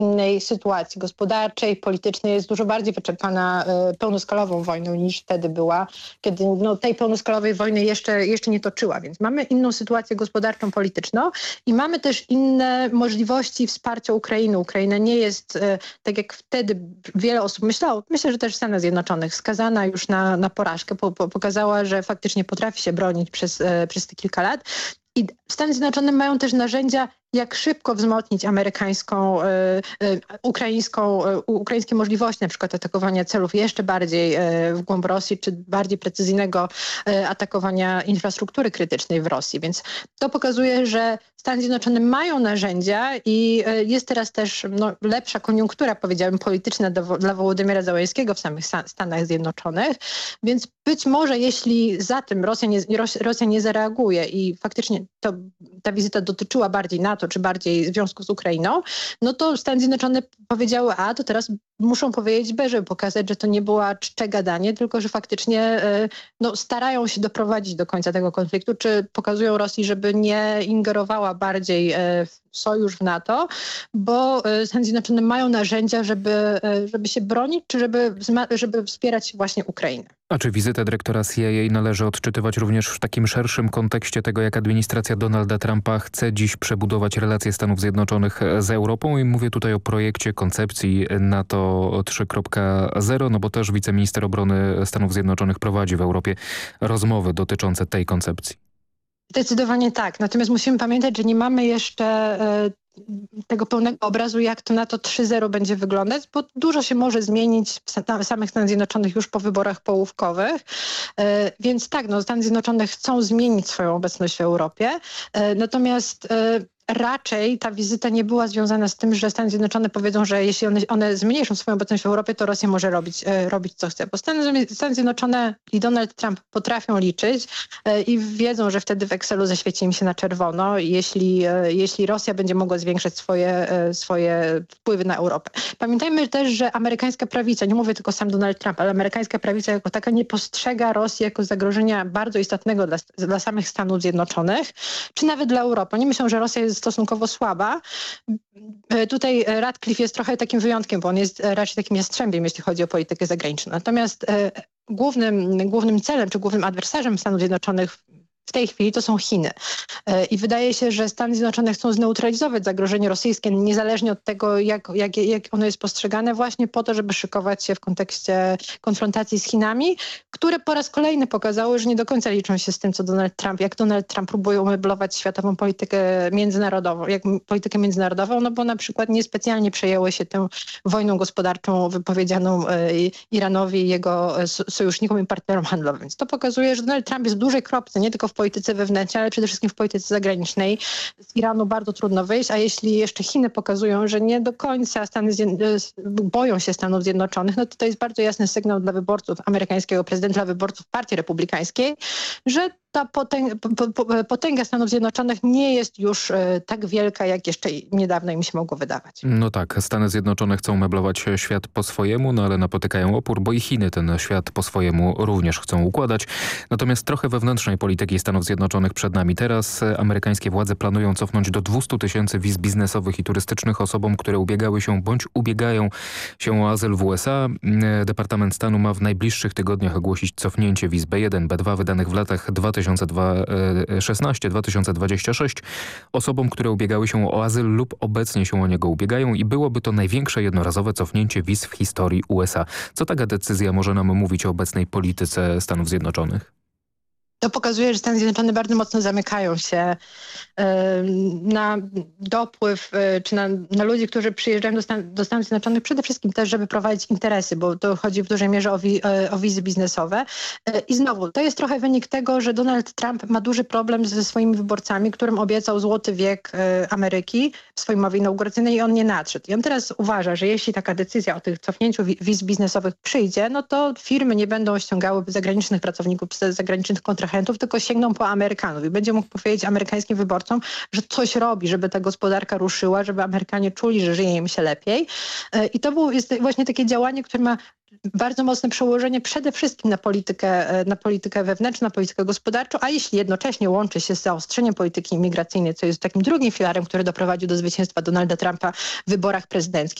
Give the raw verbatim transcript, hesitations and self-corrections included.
innej sytuacji gospodarczej, politycznej, jest dużo bardziej wyczerpana y, pełnoskalową wojną niż wtedy była, kiedy no, tej pełnoskalowej wojny jeszcze, jeszcze nie toczyła. Więc mamy inną sytuację gospodarczą, polityczną i mamy też inne możliwości wsparcia Ukrainy. Ukraina nie jest, y, tak jak wtedy wiele osób myślało, myślę, że też w Stanach Zjednoczonych, skazana już na, na porażkę. Po, po, pokazała, że faktycznie potrafi się bronić przez, y, przez te kilka lat. I Stany Zjednoczone mają też narzędzia, jak szybko wzmocnić amerykańską, y, y, ukraińską, y, ukraińskie możliwości, na przykład atakowania celów jeszcze bardziej y, w głąb Rosji, czy bardziej precyzyjnego y, atakowania infrastruktury krytycznej w Rosji. Więc to pokazuje, że Stany Zjednoczone mają narzędzia i y, jest teraz też no, lepsza koniunktura, powiedziałabym, polityczna do, dla Wołodymyra Zełenskiego w samych Stanach Zjednoczonych. Więc być może, jeśli za tym Rosja nie, Rosja nie zareaguje i faktycznie to, ta wizyta dotyczyła bardziej NATO, czy bardziej związku z Ukrainą, no to Stany Zjednoczone powiedziały A, to teraz muszą powiedzieć B, żeby pokazać, że to nie była czcze gadanie, tylko że faktycznie no, starają się doprowadzić do końca tego konfliktu, czy pokazują Rosji, żeby nie ingerowała bardziej w sojusz w NATO, bo Stany Zjednoczone mają narzędzia, żeby, żeby się bronić, czy żeby, żeby wspierać właśnie Ukrainę. A czy wizytę dyrektora C I A należy odczytywać również w takim szerszym kontekście tego, jak administracja Donalda Trumpa chce dziś przebudować relacje Stanów Zjednoczonych z Europą? I mówię tutaj o projekcie koncepcji NATO trzy kropka zero, no bo też wiceminister obrony Stanów Zjednoczonych prowadzi w Europie rozmowy dotyczące tej koncepcji. Zdecydowanie tak. Natomiast musimy pamiętać, że nie mamy jeszcze y, tego pełnego obrazu, jak to NATO trzy zero będzie wyglądać, bo dużo się może zmienić w samych Stanach Zjednoczonych już po wyborach połówkowych. Y, więc tak, no, Stany Zjednoczone chcą zmienić swoją obecność w Europie. Y, natomiast y, raczej ta wizyta nie była związana z tym, że Stany Zjednoczone powiedzą, że jeśli one, one zmniejszą swoją obecność w Europie, to Rosja może robić, e, robić co chce. Bo Stany, Stany Zjednoczone i Donald Trump potrafią liczyć e, i wiedzą, że wtedy w Excelu zaświeci im się na czerwono, jeśli, e, jeśli Rosja będzie mogła zwiększać swoje, e, swoje wpływy na Europę. Pamiętajmy też, że amerykańska prawica, nie mówię tylko sam Donald Trump, ale amerykańska prawica jako taka nie postrzega Rosji jako zagrożenia bardzo istotnego dla, dla samych Stanów Zjednoczonych, czy nawet dla Europy. Oni myślą, że Rosja jest stosunkowo słaba. Tutaj Ratcliffe jest trochę takim wyjątkiem, bo on jest raczej takim jastrzębiem, jeśli chodzi o politykę zagraniczną. Natomiast e, głównym, głównym celem, czy głównym adwersarzem Stanów Zjednoczonych w tej chwili to są Chiny. I wydaje się, że Stany Zjednoczone chcą zneutralizować zagrożenie rosyjskie, niezależnie od tego, jak, jak, jak ono jest postrzegane, właśnie po to, żeby szykować się w kontekście konfrontacji z Chinami, które po raz kolejny pokazały, że nie do końca liczą się z tym, co Donald Trump, jak Donald Trump próbuje umeblować światową politykę międzynarodową, jak politykę międzynarodową, no bo na przykład niespecjalnie przejęły się tą wojną gospodarczą wypowiedzianą Iranowi i jego sojusznikom i partnerom handlowym. Więc to pokazuje, że Donald Trump jest w dużej kropce, nie tylko w polityce wewnętrznej, ale przede wszystkim w polityce zagranicznej. Z Iranu bardzo trudno wyjść, a jeśli jeszcze Chiny pokazują, że nie do końca Stany boją się Stanów Zjednoczonych, no to to jest bardzo jasny sygnał dla wyborców amerykańskiego prezydenta, dla wyborców Partii Republikańskiej, że ta potęga, potęga Stanów Zjednoczonych nie jest już tak wielka, jak jeszcze niedawno im się mogło wydawać. No tak, Stany Zjednoczone chcą meblować świat po swojemu, no ale napotykają opór, bo i Chiny ten świat po swojemu również chcą układać. Natomiast trochę wewnętrznej polityki Stanów Zjednoczonych przed nami. Teraz amerykańskie władze planują cofnąć do dwustu tysięcy wiz biznesowych i turystycznych osobom, które ubiegały się bądź ubiegają się o azyl w U S A. Departament Stanu ma w najbliższych tygodniach ogłosić cofnięcie wiz B jeden, B dwa wydanych w latach dwa tysiące szesnastym do dwa tysiące dwudziestego szóstego osobom, które ubiegały się o azyl lub obecnie się o niego ubiegają i byłoby to największe jednorazowe cofnięcie wiz w historii U S A. Co taka decyzja może nam mówić o obecnej polityce Stanów Zjednoczonych? To pokazuje, że Stany Zjednoczone bardzo mocno zamykają się y, na dopływ y, czy na, na ludzi, którzy przyjeżdżają do, Stan do Stanów Zjednoczonych przede wszystkim też, żeby prowadzić interesy, bo to chodzi w dużej mierze o, wi y, o wizy biznesowe. Y, I znowu, to jest trochę wynik tego, że Donald Trump ma duży problem ze swoimi wyborcami, którym obiecał złoty wiek y, Ameryki w swojej mowie inauguracyjnej i on nie nadszedł. I on teraz uważa, że jeśli taka decyzja o tych cofnięciu wi wiz biznesowych przyjdzie, no to firmy nie będą ściągały zagranicznych pracowników, zagranicznych kontrahentów, tylko sięgną po Amerykanów i będzie mógł powiedzieć amerykańskim wyborcom, że coś robi, żeby ta gospodarka ruszyła, żeby Amerykanie czuli, że żyje im się lepiej. I to było, jest właśnie takie działanie, które ma bardzo mocne przełożenie przede wszystkim na politykę, na politykę wewnętrzną, na politykę gospodarczą, a jeśli jednocześnie łączy się z zaostrzeniem polityki imigracyjnej, co jest takim drugim filarem, który doprowadził do zwycięstwa Donalda Trumpa w wyborach prezydenckich,